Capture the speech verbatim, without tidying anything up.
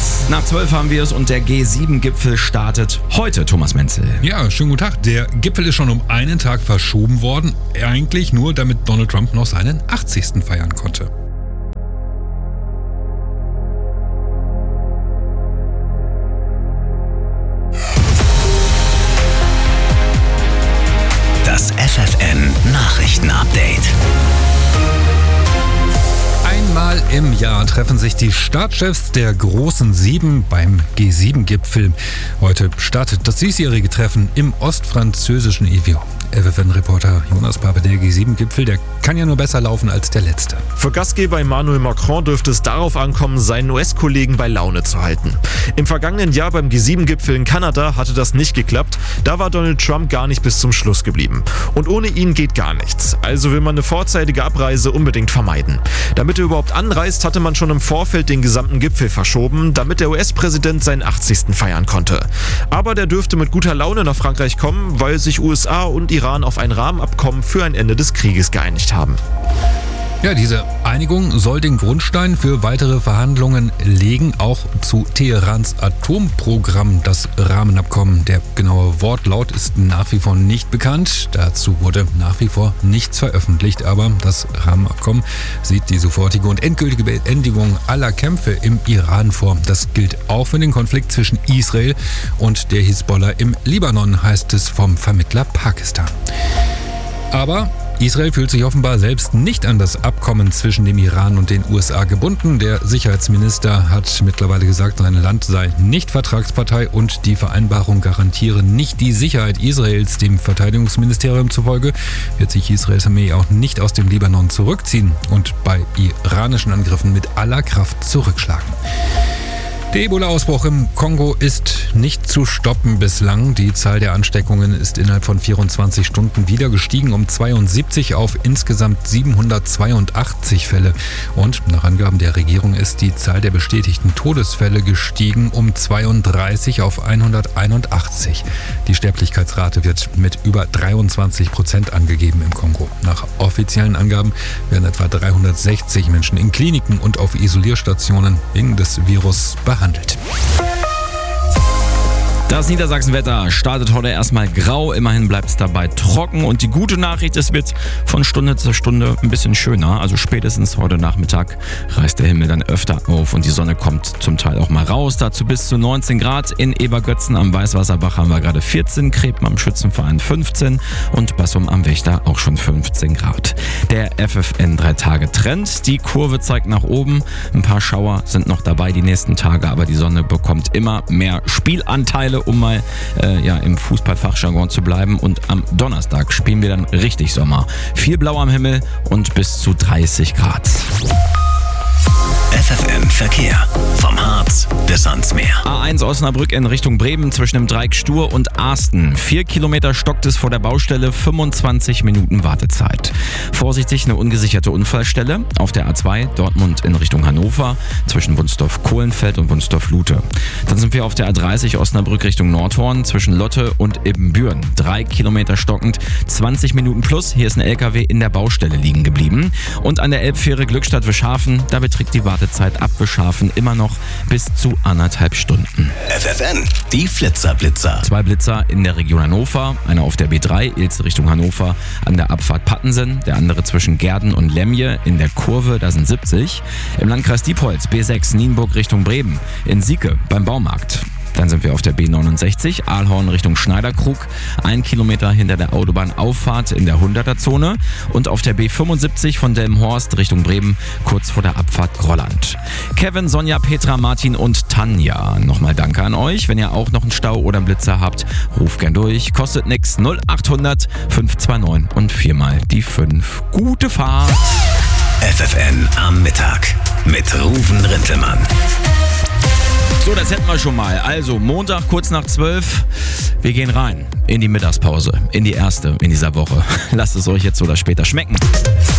Kurz nach zwölf haben wir es und der G sieben Gipfel startet heute, Thomas Menzel. Ja, schönen guten Tag. Der Gipfel ist schon um einen Tag verschoben worden. Eigentlich nur, damit Donald Trump noch seinen achtzigsten feiern konnte. Das F F N-Nachrichten-Update. Einmal im Jahr treffen sich die Staatschefs der großen Sieben beim G sieben Gipfel. Heute startet das diesjährige Treffen im ostfranzösischen Evian. F F N-Reporter Jonas Pape, der G sieben Gipfel, der kann ja nur besser laufen als der letzte. Für Gastgeber Emmanuel Macron dürfte es darauf ankommen, seinen U S-Kollegen bei Laune zu halten. Im vergangenen Jahr beim G sieben Gipfel in Kanada hatte das nicht geklappt. Da war Donald Trump gar nicht bis zum Schluss geblieben. Und ohne ihn geht gar nichts. Also will man eine vorzeitige Abreise unbedingt vermeiden. Damit er überhaupt anreist, hatte man schon im Vorfeld den gesamten Gipfel verschoben, damit der U S-Präsident seinen achtzigsten feiern konnte. Aber der dürfte mit guter Laune nach Frankreich kommen, weil sich U S A und Iran auf ein Rahmenabkommen für ein Ende des Krieges geeinigt haben. Ja, diese Einigung soll den Grundstein für weitere Verhandlungen legen, auch zu Teherans Atomprogramm, das Rahmenabkommen. Der genaue Wortlaut ist nach wie vor nicht bekannt. Dazu wurde nach wie vor nichts veröffentlicht, aber das Rahmenabkommen sieht die sofortige und endgültige Beendigung aller Kämpfe im Iran vor. Das gilt auch für den Konflikt zwischen Israel und der Hisbollah im Libanon, heißt es vom Vermittler Pakistan. Aber Israel fühlt sich offenbar selbst nicht an das Abkommen zwischen dem Iran und den U S A gebunden. Der Sicherheitsminister hat mittlerweile gesagt, sein Land sei nicht Vertragspartei und die Vereinbarung garantiere nicht die Sicherheit Israels. Dem Verteidigungsministerium zufolge wird sich Israels Armee auch nicht aus dem Libanon zurückziehen und bei iranischen Angriffen mit aller Kraft zurückschlagen. Der Ebola-Ausbruch im Kongo ist nicht zu stoppen bislang. Die Zahl der Ansteckungen ist innerhalb von vierundzwanzig Stunden wieder gestiegen um zweiundsiebzig auf insgesamt siebenhundertzweiundachtzig Fälle. Und nach Angaben der Regierung ist die Zahl der bestätigten Todesfälle gestiegen um zweiunddreißig auf hunderteinundachtzig. Die Sterblichkeitsrate wird mit über dreiundzwanzig Prozent angegeben im Kongo. Nach offiziellen Angaben werden etwa dreihundertsechzig Menschen in Kliniken und auf Isolierstationen wegen des Virus behandelt. handelt. Das Niedersachsenwetter startet heute erstmal grau, immerhin bleibt es dabei trocken und die gute Nachricht, es wird von Stunde zu Stunde ein bisschen schöner, also spätestens heute Nachmittag reißt der Himmel dann öfter auf und die Sonne kommt zum Teil auch mal raus, dazu bis zu neunzehn Grad, in Ebergötzen am Weißwasserbach haben wir gerade vierzehn, Kreben am Schützenverein fünfzehn und Bassum am Wächter auch schon fünfzehn Grad. Der F F N drei Tage Trend, die Kurve zeigt nach oben, ein paar Schauer sind noch dabei die nächsten Tage, aber die Sonne bekommt immer mehr Spielanteile, um mal äh, ja, im Fußballfachjargon zu bleiben. Und am Donnerstag spielen wir dann richtig Sommer. Viel Blau am Himmel und bis zu dreißig Grad. F F N-Verkehr. Vom Harz bis ans Meer. A eins Osnabrück in Richtung Bremen zwischen dem Dreieck Stur und Asten. Vier Kilometer stockt es vor der Baustelle, fünfundzwanzig Minuten Wartezeit. Vorsichtig, eine ungesicherte Unfallstelle auf der A zwei Dortmund in Richtung Hannover zwischen Wunsdorf-Kohlenfeld und Wunsdorf-Lute. Dann sind wir auf der A dreißig Osnabrück Richtung Nordhorn zwischen Lotte und Ibbenbüren. Drei Kilometer stockend, zwanzig Minuten plus. Hier ist ein L K W in der Baustelle liegen geblieben. Und an der Elbfähre Glückstadt-Wischhafen, da beträgt die Wartezeit ab Wischhafen immer noch bis zu anderthalb Stunden. F F N, die Flitzer-Blitzer. Zwei Blitzer in der Region Hannover, einer auf der B drei, Ilze Richtung Hannover, an der Abfahrt Pattensen, der andere zwischen Gerden und Lemje in der Kurve, da sind siebzig. Im Landkreis Diepholz, B sechs, Nienburg Richtung Bremen, in Sieke beim Baumarkt. Dann sind wir auf der B neunundsechzig, Aalhorn Richtung Schneiderkrug, ein Kilometer hinter der Autobahnauffahrt in der hunderter-Zone und auf der B fünfundsiebzig von Delmenhorst Richtung Bremen, kurz vor der Abfahrt Grolland. Kevin, Sonja, Petra, Martin und Tanja, nochmal danke an euch. Wenn ihr auch noch einen Stau oder einen Blitzer habt, ruft gern durch. Kostet nix, null achthundert fünf zwei neun und viermal die fünf. Gute Fahrt! F F N am Mittag mit Ruven Rintelmann. So, das hätten wir schon mal. Also Montag kurz nach zwölf. Wir gehen rein in die Mittagspause, in die erste in dieser Woche. Lasst es euch jetzt oder später schmecken.